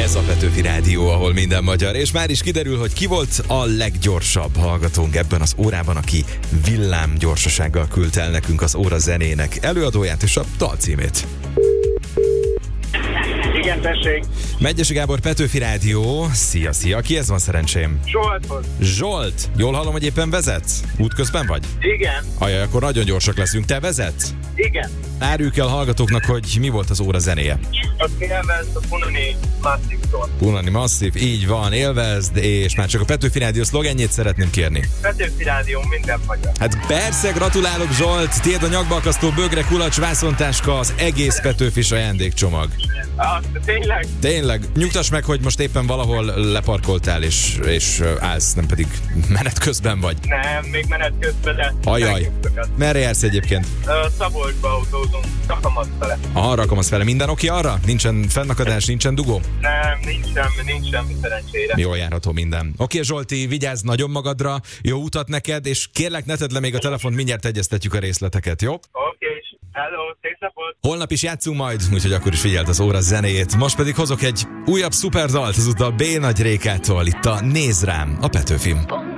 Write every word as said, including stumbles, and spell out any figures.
Ez a Petőfi Rádió, ahol minden magyar, és már is kiderül, hogy ki volt a leggyorsabb hallgatónk ebben az órában, aki villám gyorsasággal küldte el nekünk az óra zenének előadóját és a dalcímét. Igen, tessék. Megyesi Gábor, Petőfi Rádió. Szia, szia. Ki ez van szerencsém? Zsolthoz. Zsolt, jól hallom, hogy éppen vezetsz? Útközben vagy? Igen. Ajaj, akkor nagyon gyorsak leszünk. Te vezetsz? Igen. Áruljuk el hallgatóknak, hogy mi volt az óra zenéje. Az élvezd a Punani Massive-tól. Punani Massive, így van, élvezd, és már csak a Petőfi Rádió szlogenjét szeretném kérni. Petőfi Rádió minden magyar. Hát persze, gratulálok Zsolt, tiéd a nyakbalkasztó, bögre, kulacs, vászontáska, az egész Petőfis ajándékcsomag. Azt, tényleg? Tényleg, nyugtass meg, hogy most éppen valahol leparkoltál és, és állsz, nem pedig menet közben vagy. Nem, még menet közben, de... Ajaj, merre jársz egyébként? Uh, Szabolcsba autózunk, Rakamaszt fele. Aha, Rakamaszt fele. Minden oké arra? Nincsen fennakadás, nincsen dugó? Nem, nincs semmi, nincs semmi szerencsére. Jól járható minden. Oké, Zsolti, vigyázz nagyon magadra, jó utat neked, és kérlek, ne tedd le még a telefont, mindjárt egyeztetjük a részleteket, jó? Oké, okay. Hello, szép napot! Holnap is játszunk majd, úgyhogy akkor is figyeld az óra zenéjét. Most pedig hozok egy újabb szuperdalt, azúttal B. Nagy Rékától, itt a Nézd rám, a Petőfim.